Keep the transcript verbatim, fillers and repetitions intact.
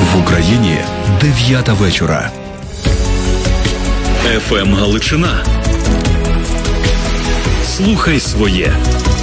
В Україні дев'ята вечора. еф ем Галичина. Слухай своє.